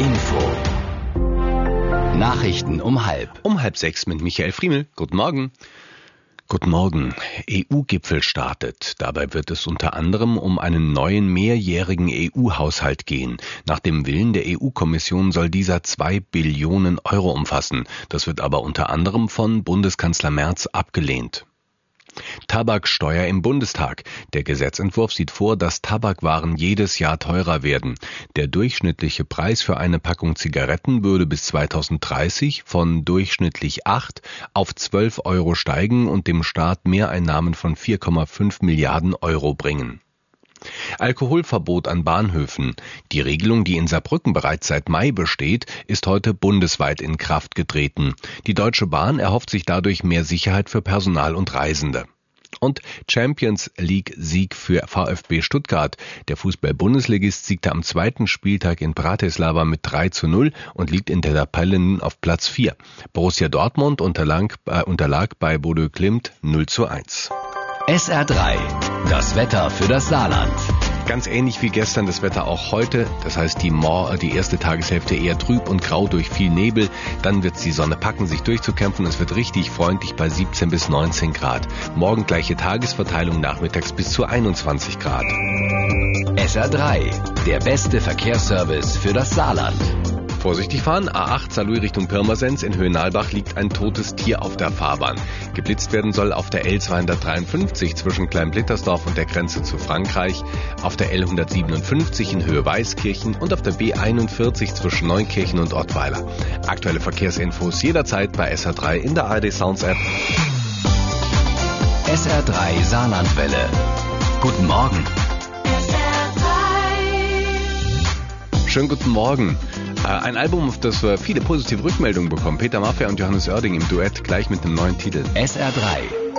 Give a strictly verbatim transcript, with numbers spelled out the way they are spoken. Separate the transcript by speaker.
Speaker 1: Info. Nachrichten um halb.
Speaker 2: Um halb sechs mit Michael Friemel. Guten Morgen. Guten Morgen. E U-Gipfel startet. Dabei wird es unter anderem um einen neuen mehrjährigen E U-Haushalt gehen. Nach dem Willen der E U-Kommission soll dieser zwei Billionen Euro umfassen. Das wird aber unter anderem von Bundeskanzler Merz abgelehnt. Tabaksteuer im Bundestag. Der Gesetzentwurf sieht vor, dass Tabakwaren jedes Jahr teurer werden. Der durchschnittliche Preis für eine Packung Zigaretten würde bis zweitausenddreißig von durchschnittlich acht auf zwölf Euro steigen und dem Staat Mehreinnahmen von vier Komma fünf Milliarden Euro bringen. Alkoholverbot an Bahnhöfen. Die Regelung, die in Saarbrücken bereits seit Mai besteht, ist heute bundesweit in Kraft getreten. Die Deutsche Bahn erhofft sich dadurch mehr Sicherheit für Personal und Reisende. Und Champions League-Sieg für VfB Stuttgart. Der Fußball-Bundesligist siegte am zweiten Spieltag in Bratislava mit drei zu null und liegt in der Tabelle nun auf Platz vier. Borussia Dortmund unterlag, äh, unterlag bei Bodø Glimt null zu eins.
Speaker 1: S R drei, das Wetter für das Saarland.
Speaker 2: Ganz ähnlich wie gestern das Wetter auch heute. Das heißt, die, Mor- die erste Tageshälfte eher trüb und grau durch viel Nebel. Dann wird die Sonne packen, sich durchzukämpfen. Es wird richtig freundlich bei siebzehn bis neunzehn Grad. Morgen gleiche Tagesverteilung, nachmittags bis zu einundzwanzig Grad.
Speaker 1: S R drei, der beste Verkehrsservice für das Saarland.
Speaker 2: Vorsichtig fahren, A acht Saarlouis Richtung Pirmasens. In Höhenalbach liegt ein totes Tier auf der Fahrbahn. Geblitzt werden soll auf der L zweihundertdreiundfünfzig zwischen Kleinblittersdorf und der Grenze zu Frankreich, auf der L hundertsiebenundfünfzig in Höhe Weißkirchen und auf der B einundvierzig zwischen Neunkirchen und Ottweiler. Aktuelle Verkehrsinfos jederzeit bei S R drei in der A R D Sounds App.
Speaker 1: S R drei Saarlandwelle. Guten Morgen.
Speaker 2: Schönen guten Morgen. Ein Album, auf das wir viele positive Rückmeldungen bekommen. Peter Maffay und Johannes Oerding im Duett, gleich mit einem neuen Titel.
Speaker 1: S R drei.